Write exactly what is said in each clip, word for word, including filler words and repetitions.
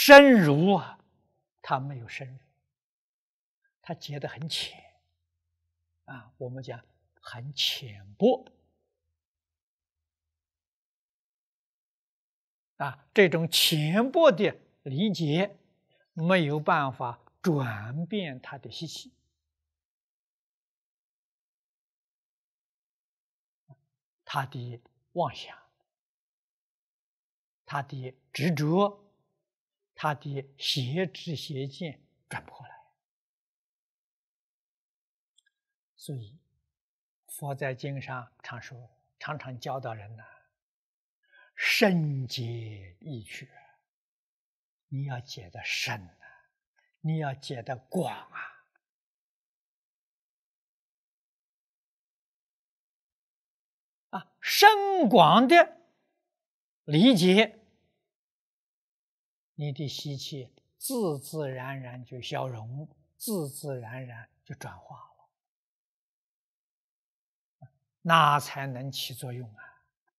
深入啊，它没有深入，它结得很浅啊，我们讲很浅薄啊，这种浅薄的理解没有办法转变它的习气，他的妄想，他的执着，他的邪知邪见转不过来。所以佛在经上常说，常常教导人呐、啊，深解义趣，你要解得深啊，你要解得广啊。啊，深广的理解，你的习气自自然然就消融，自自然然就转化了，那才能起作用啊！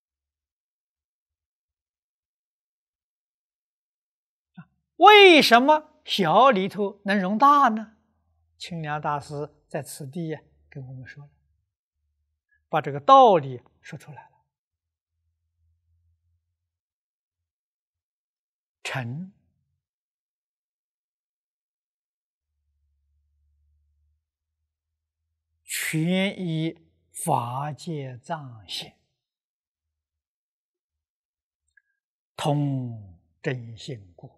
为什么小里头能容大呢？清凉大师在此地跟我们说了，把这个道理说出来了。诚全依法界藏现，通真性故，